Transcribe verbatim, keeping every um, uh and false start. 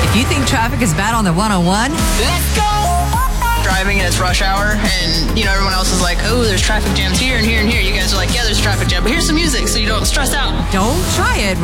If you think traffic is bad on the one oh one, Let's go! Driving and it's rush hour, and you know everyone else is like, oh, there's traffic jams here and here and here. You guys are like, yeah, there's traffic jam, but here's some music so you don't stress out. don't try it